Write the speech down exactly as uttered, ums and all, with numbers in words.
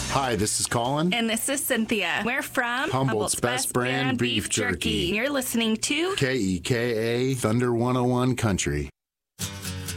Hi, this is Colin. And this is Cynthia. We're from Humboldt's Best Brand Beef Jerky. You're listening to K E K A Thunder one oh one Country.